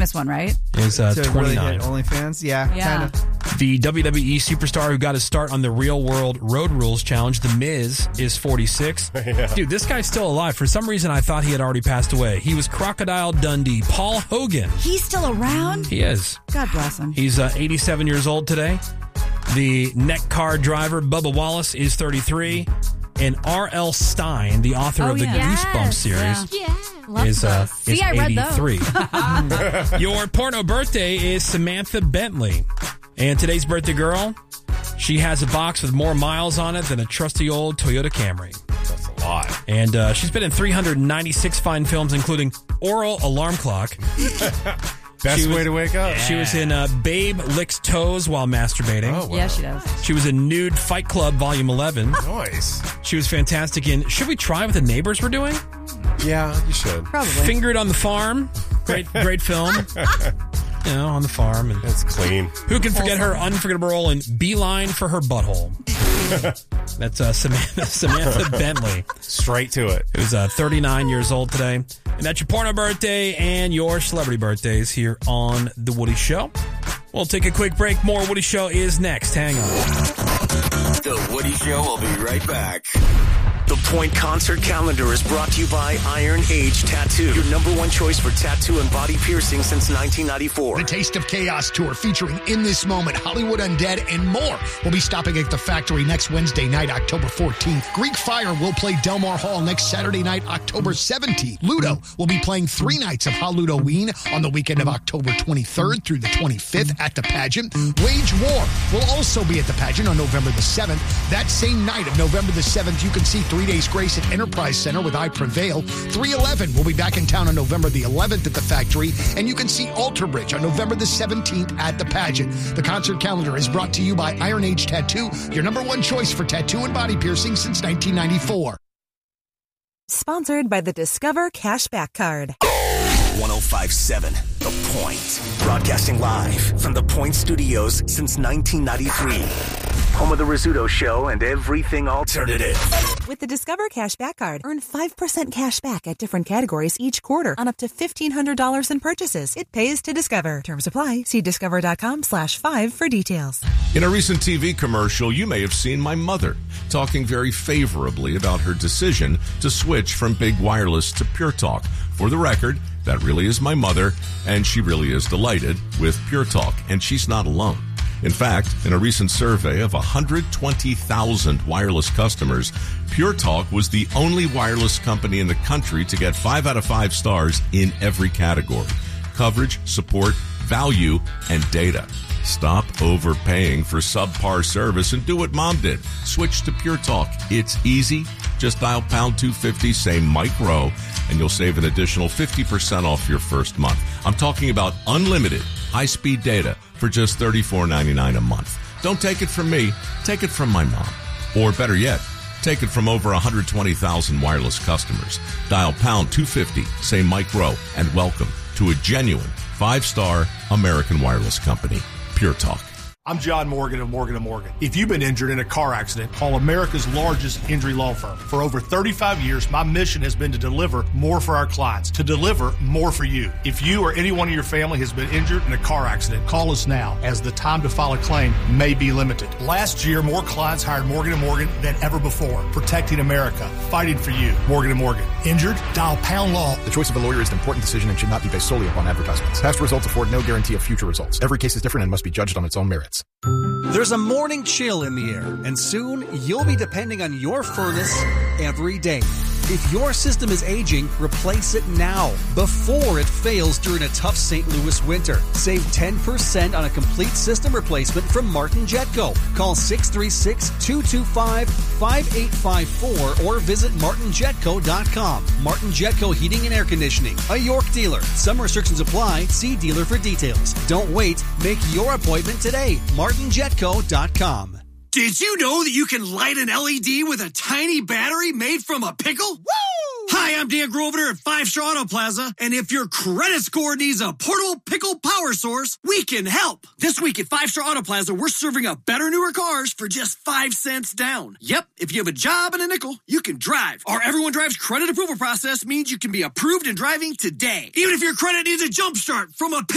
famous one, right? Is to 29. really hit OnlyFans? Yeah, kind of. The WWE superstar who got his start on the Real World Road Rules Challenge, The Miz, is 46. Yeah. Dude, this guy's still alive. For some reason, I thought he had already passed away. He was Crocodile Dundee. Paul Hogan. He's still around? He is. God bless him. He's 87 years old today. The neck car driver, Bubba Wallace, is 33. And R.L. Stein, the author of the Goosebumps series, is 83. Your porno birthday is Samantha Bentley. And today's birthday girl, she has a box with more miles on it than a trusty old Toyota Camry. That's a lot. And she's been in 396 fine films, including Oral Alarm Clock. Best way to wake up. She was in Babe Licks Toes While Masturbating. Oh, wow. Yeah, she does. She was in Nude Fight Club Volume 11. Nice. She was fantastic in Should We Try What the Neighbors Were Doing? Yeah, you should. Probably. Fingered on the Farm. Great film. You know, on the farm. And That's clean. who can forget her unforgettable role in Beeline for Her Butthole? That's Samantha Bentley. Straight to it. Who's 39 years old today. And that's your porno birthday and your celebrity birthdays here on The Woody Show. We'll take a quick break. More Woody Show is next. Hang on. The Woody Show will be right back. The Point Concert Calendar is brought to you by Iron Age Tattoo, your number one choice for tattoo and body piercing since 1994. The Taste of Chaos Tour featuring In This Moment, Hollywood Undead, and more will be stopping at the Factory next Wednesday night, October 14th. Greek Fire will play Delmar Hall next Saturday night, October 17th. Ludo will be playing 3 nights of Halloween on the weekend of October 23rd through the 25th at the Pageant. Wage War will also be at the Pageant on November the 7th. That same night of November the 7th, you can see 3 Days Grace at Enterprise Center with I Prevail. 311 will be back in town on November the 11th at the Factory, and you can see Alter Bridge on November the 17th at the Pageant. The concert calendar is brought to you by Iron Age Tattoo, your number one choice for tattoo and body piercing since 1994. Sponsored by the Discover Cashback Card. 1057 The Point. Broadcasting live from The Point Studios since 1993. Home of The Rizzuto Show and everything alternative. With the Discover Cashback Card, earn 5% cash back at different categories each quarter on up to $1,500 in purchases. It pays to Discover. Terms apply. See discover.com/5 for details. In a recent TV commercial, you may have seen my mother talking very favorably about her decision to switch from Big Wireless to Pure Talk. For the record, that really is my mother, and she really is delighted with Pure Talk, and she's not alone. In fact, in a recent survey of 120,000 wireless customers, Pure Talk was the only wireless company in the country to get 5 out of 5 stars in every category: coverage, support, value, and data. Stop overpaying for subpar service and do what Mom did. Switch to Pure Talk. It's easy. Just dial pound 250, say Mike Rowe, and you'll save an additional 50% off your first month. I'm talking about unlimited high-speed data for just $34.99 a month. Don't take it from me. Take it from my mom. Or better yet, take it from over 120,000 wireless customers. Dial pound 250, say Mike Rowe, and welcome to a genuine 5-star American wireless company. Pure Talk. I'm John Morgan of Morgan & Morgan. If you've been injured in a car accident, call America's largest injury law firm. For over 35 years, my mission has been to deliver more for our clients, to deliver more for you. If you or anyone in your family has been injured in a car accident, call us now, as the time to file a claim may be limited. Last year, more clients hired Morgan & Morgan than ever before, protecting America, fighting for you. Morgan & Morgan. Injured? Dial pound law. The choice of a lawyer is an important decision and should not be based solely upon advertisements. Past results afford no guarantee of future results. Every case is different and must be judged on its own merits. There's a morning chill in the air, and soon you'll be depending on your furnace every day. If your system is aging, replace it now, before it fails during a tough St. Louis winter. Save 10% on a complete system replacement from Martin Jetco. Call 636-225-5854 or visit martinjetco.com. Martin Jetco Heating and Air Conditioning, a York dealer. Some restrictions apply. See dealer for details. Don't wait. Make your appointment today. martinjetco.com. Did you know that you can light an LED with a tiny battery made from a pickle? Woo! Hi, I'm Dan Grosvenor at 5 Star Auto Plaza, and if your credit score needs a portable pickle power source, we can help. This week at 5 Star Auto Plaza, we're serving up better, newer cars for just 5 cents down. Yep, if you have a job and a nickel, you can drive. Our Everyone Drives credit approval process means you can be approved and driving today, even if your credit needs a jump start from a